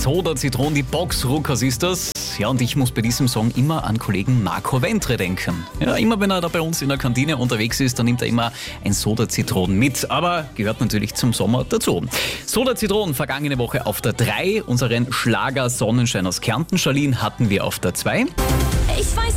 Soda Zitronen, die Boxruckers ist das. Ja, und ich muss bei diesem Song immer an Kollegen Marco Ventre denken. Ja, immer wenn er da bei uns in der Kantine unterwegs ist, dann nimmt er immer ein Soda Zitronen mit. Aber gehört natürlich zum Sommer dazu. Soda Zitronen vergangene Woche auf der 3. Unseren Schlager Sonnenschein aus Kärnten, Charlene, hatten wir auf der 2. Ich weiß